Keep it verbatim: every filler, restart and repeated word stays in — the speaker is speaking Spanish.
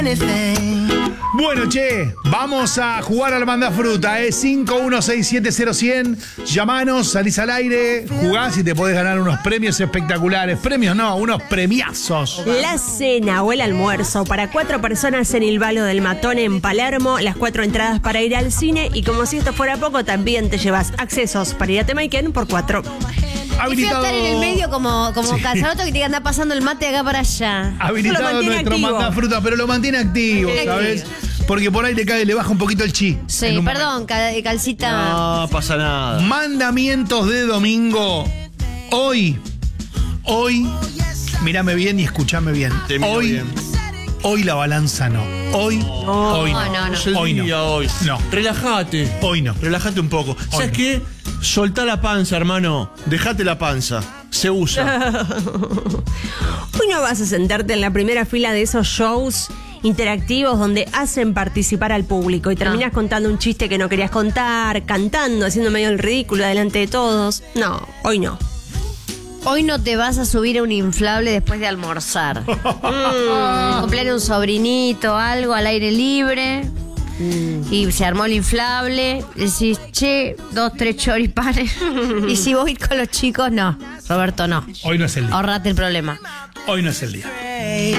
Bueno, che, vamos a jugar al Mandafruta, ¿eh? cinco uno seis siete cero cien. Llamanos, salís al aire, jugás y te podés ganar unos premios espectaculares. Premios no, unos premiazos. La cena o el almuerzo para cuatro personas en el Valo del Matón en Palermo, las cuatro entradas para ir al cine y como si esto fuera poco, también te llevas accesos para ir a Temaiken por cuatro. Habilitado. Estar en el medio como, como sí. Cazaroto que te anda pasando el mate de acá para allá. Habilitado nuestro Mandafruta, pero lo mantiene activo, ¿sabes? Porque por ahí le cae, le baja un poquito el chi. Sí, perdón, cal, calcita. No pasa nada. Mandamientos de domingo. Hoy, hoy, mírame bien y escúchame bien. Hoy, bien. Hoy la balanza no. Hoy, no, hoy no. no, no, no. Hoy no. Hoy. No. Relájate. Hoy no. Relájate un poco. Hoy ¿Sabes no. qué? Soltá la panza, hermano. Dejate la panza. Se usa. Hoy no vas a sentarte en la primera fila de esos shows interactivos donde hacen participar al público y terminas no. contando un chiste que no querías contar, cantando, haciendo medio el ridículo delante de todos. No, hoy no. Hoy no te vas a subir a un inflable después de almorzar. mm, cumplir un sobrinito, algo al aire libre. Mm. Y se armó el inflable. Decís, che, dos, tres choripanes. Y si vos ir con los chicos, no. Roberto, no. Hoy no es el día. Ahorrate el problema. Hoy no es el día.